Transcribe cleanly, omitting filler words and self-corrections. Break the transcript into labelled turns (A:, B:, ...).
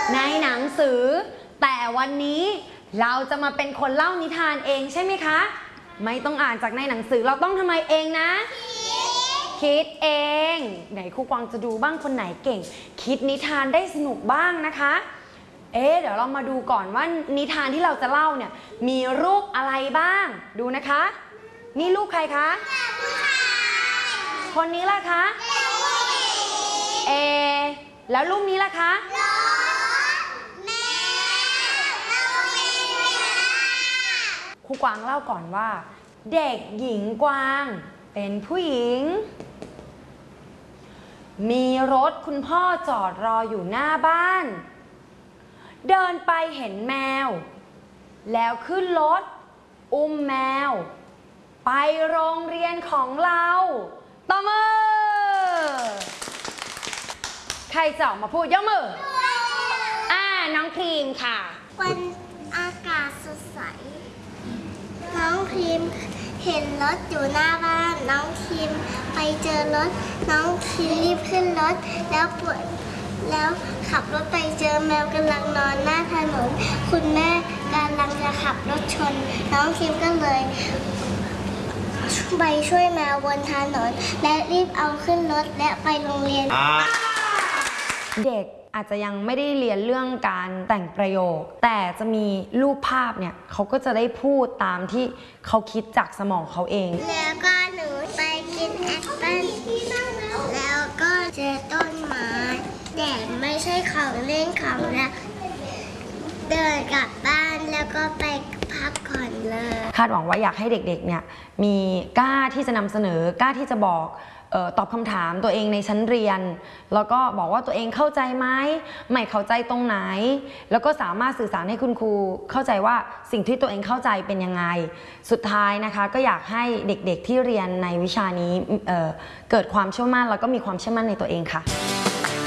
A: ในหนังสือแต่วันนี้เราจะมาเป็นคนเล่านิทานเองใช่ไหมคะไม่ต้องอ่านจากในหนังสือเราต้องทำไมเองนะคิดเองไหนครูกวางจะดูบ้างคนไหนเก่งคิดนิทานได้สนุกบ้างนะคะเดี๋ยวเรามาดูก่อนว่านิทานที่เราจะเล่าเนี่ยมีรูปอะไรบ้างดูนะคะนี่รูปใครคะคนนี้ล่ะคะแล้วรูปนี้ล่ะคะครูกวางเล่าก่อนว่าเด็กหญิงกวางเป็นผู้หญิงมีรถคุณพ่อจอดรออยู่หน้าบ้านเดินไปเห็นแมวแล้วขึ้นรถอุ้มแมวไปโรงเรียนของเราตบมือใครจะออกมาพูดยกมือน้องครีมค่ะ
B: วันอากาศสดใสน้องครีมเห็นรถอยู่หน้าบ้านน้องครีมไปเจอรถน้องครีมรีบขึ้นรถแล้วขับรถไปเจอแมวกำลังนอนหน้าถนนคุณแม่กำลังจะขับรถชนน้องครีมก็เลยไปช่วยแมวบนถนนและรีบเอาขึ้นรถและไปโรงเรียน
A: เด็กอาจจะยังไม่ได้เรียนเรื่องการแต่งประโยคแต่จะมีรูปภาพเนี่ยเขาก็จะได้พูดตามที่เขาคิดจากสมองเขาเอง
B: แล้วก็หนูไปกินแอปเปิ้ลแล้วก็เจอต้นไม้แต่ไม่ใช่ของเล่นของแล้วเดินกลับบ้านแล้วก็ไปพักผ่อนเลย
A: คาดหวังว่าอยากให้เด็กๆเนี่ยมีกล้าที่จะนำเสนอกล้าที่จะบอกตอบคำถามตัวเองในชั้นเรียนแล้วก็บอกว่าตัวเองเข้าใจไหมไม่เข้าใจตรงไหนแล้วก็สามารถสื่อสารให้คุณครูเข้าใจว่าสิ่งที่ตัวเองเข้าใจเป็นยังไงสุดท้ายนะคะก็อยากให้เด็กๆที่เรียนในวิชานี้เกิดความเชื่อมั่นแล้วก็มีความเชื่อมั่นในตัวเองค่ะ